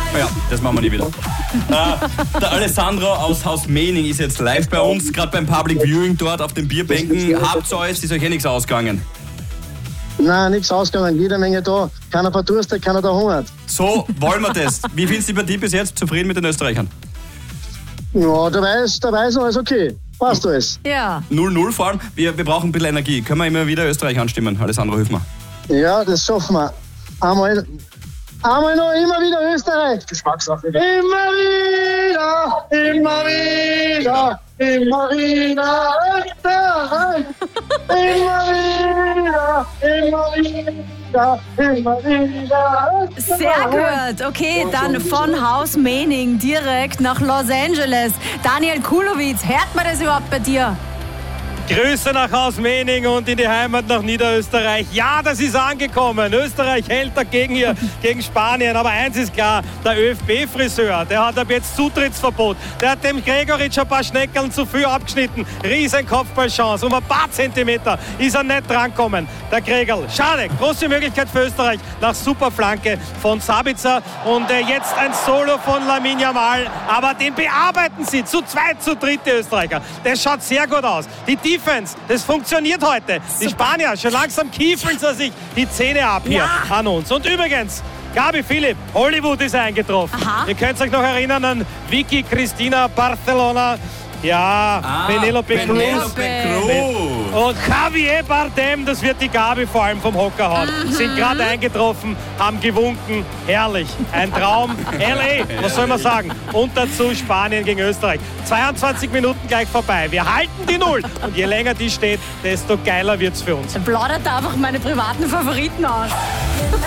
Ja, das machen wir nie wieder. Der Alessandro aus Haus Mening ist jetzt live bei uns, gerade beim Public Viewing dort auf den Bierbänken. Habt ihr euch, ist euch nichts ausgegangen? Nein, nichts ausgegangen, jede Menge da. Keiner verdurstet, keiner da hungert. So wollen wir das. Wie findest du die Partie bis jetzt? Zufrieden mit den Österreichern? Ja, dabei ist alles okay. Passt alles. Ja. 0-0 vor allem. Wir brauchen ein bisschen Energie. Können wir immer wieder Österreich anstimmen? Alessandro, hilf mir. Ja, das schaffen wir. Einmal noch, immer wieder Österreich. Geschmackssache. Immer wieder Österreich. Immer wieder. Sehr gut. Okay, dann von Haus Mening direkt nach Los Angeles. Daniel Kulowitz, hört man das überhaupt bei dir? Grüße nach Haus Mening und in die Heimat nach Niederösterreich. Ja, das ist angekommen. Österreich hält dagegen hier gegen Spanien. Aber eins ist klar, der ÖFB-Friseur, der hat ab jetzt Zutrittsverbot. Der hat dem Gregoritsch ein paar Schneckeln zu viel abgeschnitten. Riesen Kopfballchance. Um ein paar Zentimeter ist er nicht drankommen. Der Gregel. Schade. Große Möglichkeit für Österreich nach Superflanke von Sabitzer. Und jetzt ein Solo von Lamine Yamal. Aber den bearbeiten sie zu zweit, zu dritt die Österreicher. Das schaut sehr gut aus. Die Defense, das funktioniert heute. Die Spanier, schon langsam kiefeln sie sich die Zähne ab hier an uns. Und übrigens, Gabi Philipp, Hollywood ist eingetroffen. Aha. Ihr könnt euch noch erinnern an Vicky Cristina Barcelona. Ja, Penelope Cruz. Und Javier Bardem, das wird die Gabi vor allem vom Hocker hauen. Sind gerade eingetroffen, haben gewunken. Herrlich. Ein Traum. LA, was soll man sagen? Und dazu Spanien gegen Österreich. 22 Minuten gleich vorbei. Wir halten die Null. Und je länger die steht, desto geiler wird's für uns. Plaudert einfach meine privaten Favoriten aus.